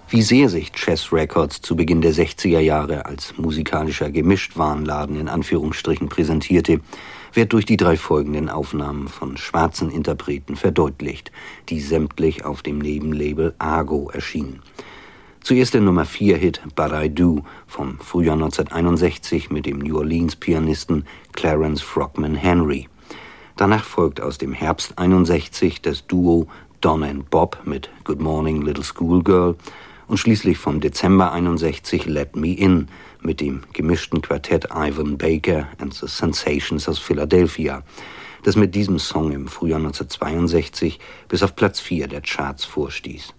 Wie sehr sich Chess Records zu Beginn der 60er Jahre als musikalischer Gemischtwarenladen in Anführungsstrichen präsentierte, wird durch die 3 folgenden Aufnahmen von schwarzen Interpreten verdeutlicht, die sämtlich auf dem Nebenlabel Argo erschienen. Zuerst der Nummer 4-Hit But I Do vom Frühjahr 1961 mit dem New Orleans-Pianisten Clarence Frogman Henry. Danach folgt aus dem Herbst 61 das Duo Don and Bob mit Good Morning Little Schoolgirl und schließlich vom Dezember 61 Let Me In mit dem gemischten Quartett Ivan Baker and the Sensations aus Philadelphia, das mit diesem Song im Frühjahr 1962 bis auf Platz 4 der Charts vorstieß.